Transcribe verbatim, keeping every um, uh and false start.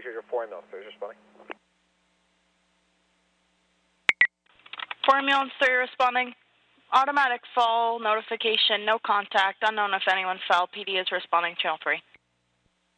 Roger, your four ambulance three is responding. four ambulance three responding. Automatic fall notification, no contact, unknown if anyone fell. P D is responding, channel three.